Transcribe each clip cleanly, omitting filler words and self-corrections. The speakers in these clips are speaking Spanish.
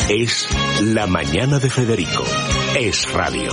Es La Mañana de Federico. Es radio.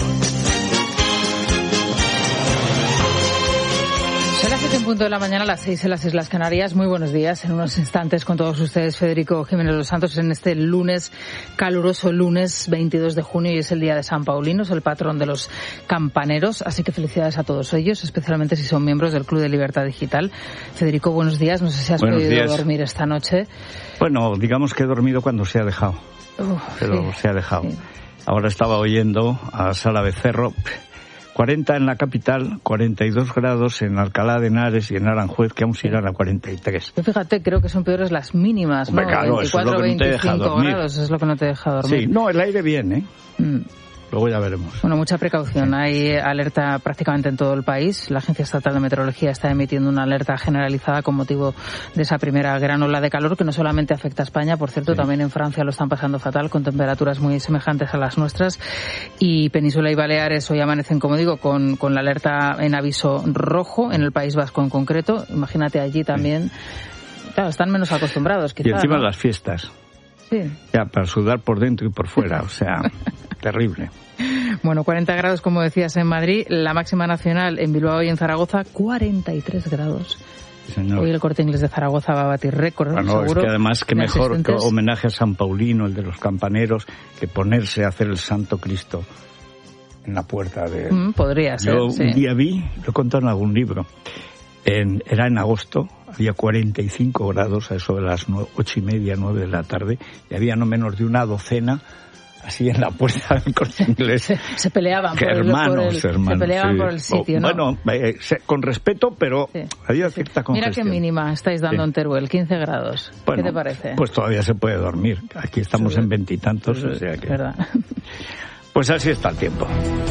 Son las 7 en punto de la mañana, las 6 en las Islas Canarias. Muy buenos días. En unos instantes con todos ustedes, Federico Jiménez Los Santos, en este lunes, caluroso lunes 22 de junio, y es el día de San Paulino, es el patrón de los campaneros. Así que felicidades a todos ellos, especialmente si son miembros del Club de Libertad Digital. Federico, buenos días. No sé si has podido dormir esta noche. Bueno, digamos que he dormido cuando se ha dejado. Pero sí, se ha dejado. Sí. Ahora estaba oyendo a Sala Becerro. 40 en la capital, 42 grados en Alcalá de Henares y en Aranjuez, que aún irán a 43. Pero fíjate, creo que son peores las mínimas, ¿no? Claro, 24, 25 grados, es lo que no te deja dormir. Sí, no, el aire bien, ¿eh? Luego ya veremos. Bueno, mucha precaución. Hay alerta prácticamente en todo el país. La Agencia Estatal de Meteorología está emitiendo una alerta generalizada con motivo de esa primera gran ola de calor que no solamente afecta a España, por cierto, también en Francia lo están pasando fatal, con temperaturas muy semejantes a las nuestras. Y Península y Baleares hoy amanecen, como digo, con la alerta en aviso rojo, en el País Vasco en concreto. Imagínate allí también. Claro, están menos acostumbrados, quizá. Y encima, ¿no?, las fiestas. Sí. Ya, para sudar por dentro y por fuera, o sea, terrible. Bueno, 40 grados, como decías, en Madrid. La máxima nacional en Bilbao y en Zaragoza, 43 grados. Señor. Hoy el Corte Inglés de Zaragoza va a batir récord. Bueno, seguro, es que además, que mejor que homenaje a San Paulino, el de los campaneros, que ponerse a hacer el Santo Cristo en la puerta de... podría ser, Yo sí. Un día vi, lo he contado en algún libro, era en agosto, había 45 grados, a eso de las 8:30, 9 de la tarde, y había no menos de una docena así en la puerta del Corte Inglés. Se peleaban hermanos, se peleaban sí. por el sitio, ¿no? Bueno, con respeto, pero había cierta congestión. Mira qué mínima estáis dando en Teruel, 15 grados. Bueno, ¿qué te parece? Pues todavía se puede dormir. Aquí estamos en veintitantos, o sea que... ¿Verdad? Pues así está el tiempo.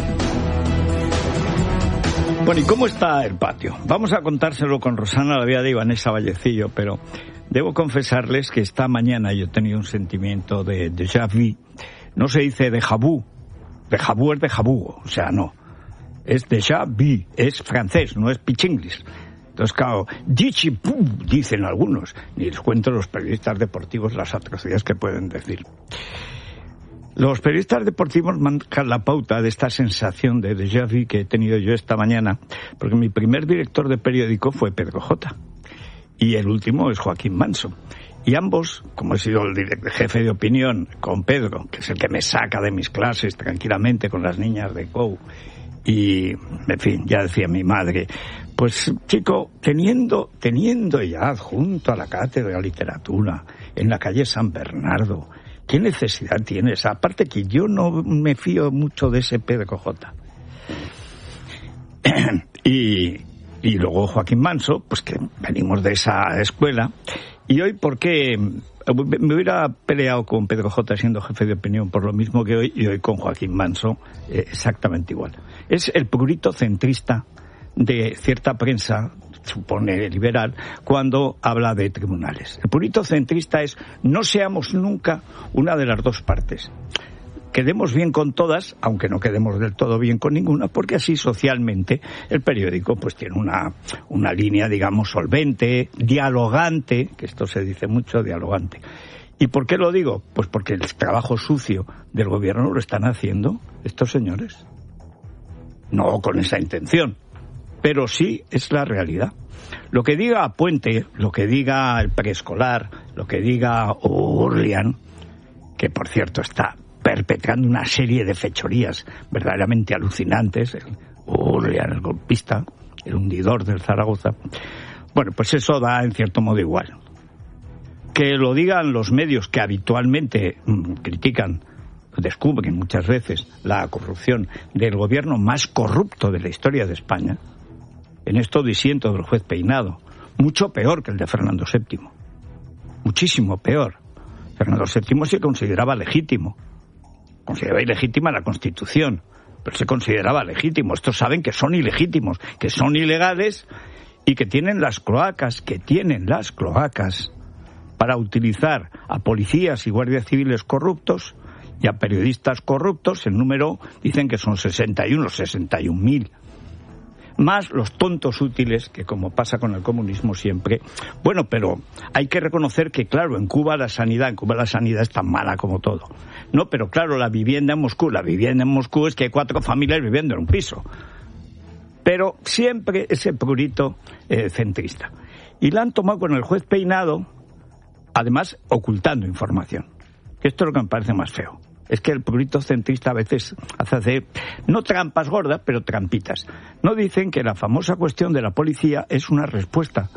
Bueno, ¿y cómo está el patio? Vamos a contárselo con Rosana Lavia y Vanessa Vallecillo, pero debo confesarles que esta mañana yo he tenido un sentimiento de déjà vu. No se dice déjà vu. Déjà vu es déjà vu, o sea, no. Es déjà vu, es francés, no es pichinglis. Entonces, claro, dichi-pu, dicen algunos. Ni les cuento a los periodistas deportivos las atrocidades que pueden decir. Los periodistas deportivos marcan la pauta de esta sensación de déjà vu que he tenido yo esta mañana, porque mi primer director de periódico fue Pedro J. y el último es Joaquín Manso. Y ambos, como he sido el jefe de opinión con Pedro, que es el que me saca de mis clases tranquilamente con las niñas de COU, y, en fin, ya decía mi madre, pues chico, teniendo ya adjunto a la cátedra de literatura en la calle San Bernardo, ¿qué necesidad tienes? Aparte que yo no me fío mucho de ese Pedro J. Y luego Joaquín Manso, pues que venimos de esa escuela. Y hoy, ¿por qué? Me hubiera peleado con Pedro J. siendo jefe de opinión por lo mismo que hoy, y hoy con Joaquín Manso exactamente igual. Es el prurito centrista de cierta prensa, supone liberal, cuando habla de tribunales. El purito centrista es: no seamos nunca una de las dos partes. Quedemos bien con todas, aunque no quedemos del todo bien con ninguna, porque así socialmente el periódico pues tiene una línea, digamos, solvente, dialogante, que esto se dice mucho, dialogante. ¿Y por qué lo digo? Pues porque el trabajo sucio del gobierno lo están haciendo estos señores. No con esa intención, pero sí es la realidad. Lo que diga Puente, lo que diga el preescolar, lo que diga Urlian, que por cierto está perpetrando una serie de fechorías verdaderamente alucinantes, el Urlian, el golpista, el hundidor del Zaragoza, bueno, pues eso da en cierto modo igual. Que lo digan los medios que habitualmente critican, descubren muchas veces la corrupción del gobierno más corrupto de la historia de España. En esto disiento del juez Peinado, mucho peor que el de Fernando VII, muchísimo peor. Fernando VII se consideraba legítimo, consideraba ilegítima la Constitución, pero se consideraba legítimo. Estos saben que son ilegítimos, que son ilegales y que tienen las cloacas, para utilizar a policías y guardias civiles corruptos y a periodistas corruptos. El número dicen que son 61.000. más los tontos útiles, que como pasa con el comunismo siempre. Bueno, pero hay que reconocer que, claro, en Cuba la sanidad es tan mala como todo. No, pero claro, la vivienda en Moscú es que hay 4 familias viviendo en un piso. Pero siempre ese prurito centrista. Y la han tomado con el juez Peinado, además ocultando información. Esto es lo que me parece más feo. Es que el prurito centrista a veces hace no trampas gordas, pero trampitas. No dicen que la famosa cuestión de la policía es una respuesta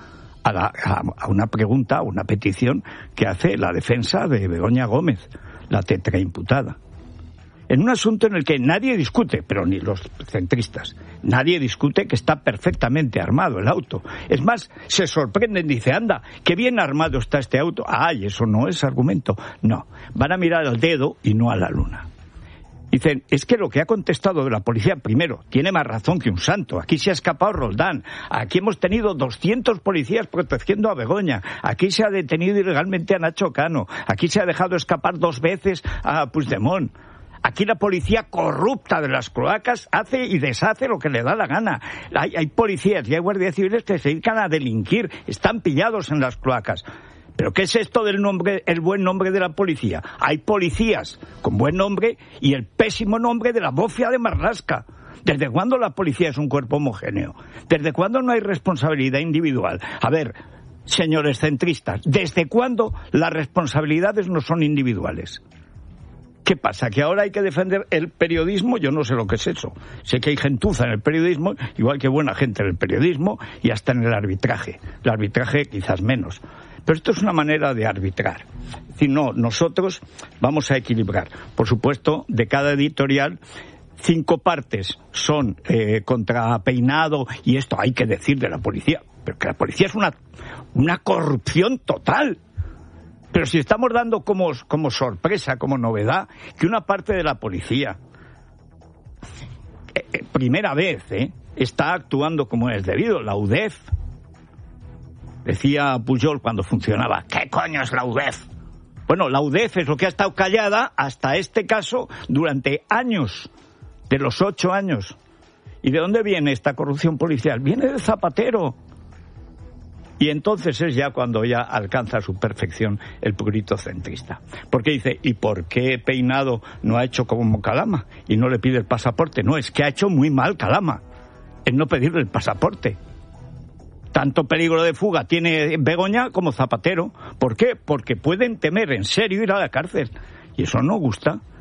a una pregunta, a una petición que hace la defensa de Begoña Gómez, la tetraimputada. En un asunto en el que nadie discute, pero ni los centristas, nadie discute que está perfectamente armado el auto. Es más, se sorprenden, dice, anda, qué bien armado está este auto. Ay, eso no es argumento. No, van a mirar al dedo y no a la luna. Dicen, es que lo que ha contestado de la policía, primero, tiene más razón que un santo. Aquí se ha escapado Roldán. Aquí hemos tenido 200 policías protegiendo a Begoña. Aquí se ha detenido ilegalmente a Nacho Cano. Aquí se ha dejado escapar 2 veces a Puigdemont. Aquí la policía corrupta de las cloacas hace y deshace lo que le da la gana. Hay policías y hay guardias civiles que se dedican a delinquir, están pillados en las cloacas. ¿Pero qué es esto del nombre, el buen nombre de la policía? Hay policías con buen nombre y el pésimo nombre de la bofia de Marlaska. ¿Desde cuándo la policía es un cuerpo homogéneo? ¿Desde cuándo no hay responsabilidad individual? A ver, señores centristas, ¿desde cuándo las responsabilidades no son individuales? ¿Qué pasa? ¿Que ahora hay que defender el periodismo? Yo no sé lo que es eso. Sé que hay gentuza en el periodismo, igual que buena gente en el periodismo y hasta en el arbitraje. El arbitraje quizás menos. Pero esto es una manera de arbitrar. Es decir, no, nosotros vamos a equilibrar. Por supuesto, de cada editorial, 5 partes son contra Peinado y esto hay que decir de la policía. Pero que la policía es una corrupción total. Pero si estamos dando como sorpresa, como novedad, que una parte de la policía, primera vez, está actuando como es debido, la UDEF. Decía Pujol cuando funcionaba, ¿qué coño es la UDEF? Bueno, la UDEF es lo que ha estado callada hasta este caso durante años, de los 8 años. ¿Y de dónde viene esta corrupción policial? Viene de Zapatero. Y entonces es ya cuando ya alcanza su perfección el prurito centrista. Porque dice, ¿y por qué Peinado no ha hecho como Calama y no le pide el pasaporte? No, es que ha hecho muy mal Calama en no pedirle el pasaporte. Tanto peligro de fuga tiene Begoña como Zapatero. ¿Por qué? Porque pueden temer en serio ir a la cárcel. Y eso no gusta.